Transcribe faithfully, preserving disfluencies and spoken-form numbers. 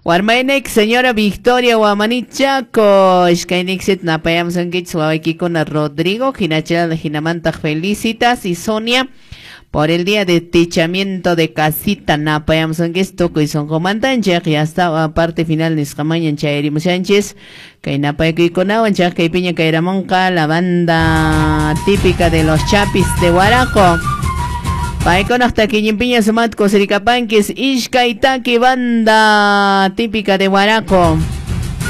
Warmainek señora Victoria Guamanichaco, Ishkainixit Napayam Sankich Waikikona Rodrigo, Hinachal Hinamanta Felicitas y Sonia por el día de techamiento de casita Napayam Sankich Toco y Son Comandanche, ya estaba parte final de Escamaña Chairi Sánchez, que Napayquikonawan, Chaca y Piña Cairamonca, la banda típica de los chapis de Huaraco. Paikon hasta que Yimpiña Sumat Cosericapanquis, Ishkaitaki, banda típica de Huaraco.